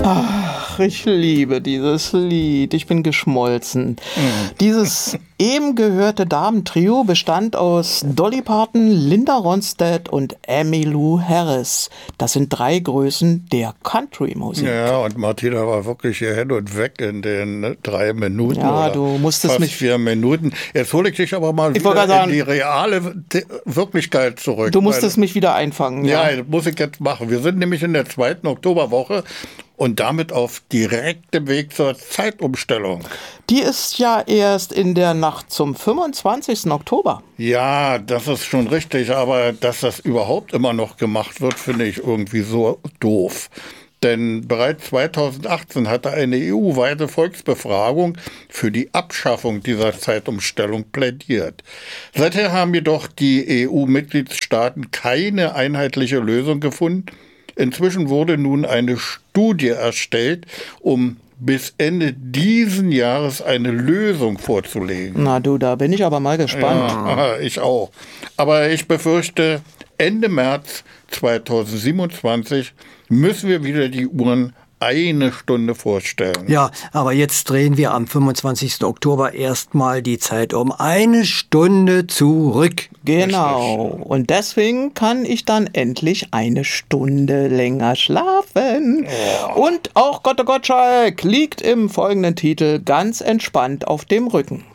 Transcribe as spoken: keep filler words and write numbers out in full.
Ach, ich liebe dieses Lied. Ich bin geschmolzen. Mhm. Dieses eben gehörte Damentrio bestand aus Dolly Parton, Linda Ronstadt und Emmylou Harris. Das sind drei Größen der Country-Musik. Ja, und Martina war wirklich hier hin und weg in den ne, drei Minuten. Ja, du musstest fast mich... vier Minuten. Jetzt hole ich dich aber mal ich wieder sagen, in die reale Wirklichkeit zurück. Du musstest mich wieder einfangen. Ja, ja, das muss ich jetzt machen. Wir sind nämlich in der zweiten Oktoberwoche und damit auf direktem Weg zur Zeitumstellung. Die ist ja erst in der Nacht zum fünfundzwanzigsten Oktober. Ja, das ist schon richtig, aber dass das überhaupt immer noch gemacht wird, finde ich irgendwie so doof. Denn bereits zweitausendachtzehn hatte eine E U-weite Volksbefragung für die Abschaffung dieser Zeitumstellung plädiert. Seither haben jedoch die E U-Mitgliedstaaten keine einheitliche Lösung gefunden. Inzwischen wurde nun eine Studie erstellt, um bis Ende diesen Jahres eine Lösung vorzulegen. Na du, da bin ich aber mal gespannt. Ja, ich auch. Aber ich befürchte, Ende März zweitausendsiebenundzwanzig müssen wir wieder die Uhren eine Stunde vorstellen. Ja, aber jetzt drehen wir am fünfundzwanzigsten Oktober erstmal die Zeit um eine Stunde zurück. Genau. Und deswegen kann ich dann endlich eine Stunde länger schlafen. Ja. Und auch Gott, oh Gott, Schalk liegt im folgenden Titel ganz entspannt auf dem Rücken.